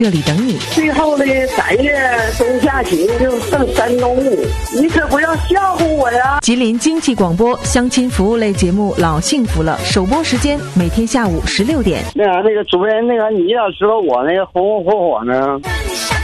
这里等你。 最后的3月中下旬就剩3周目，你可不要吓唬我呀！ 吉林经济广播相亲服务类节目《老幸福了》首播时间每天下午16点。 那个主持人，你要知道我那个红红火火呢。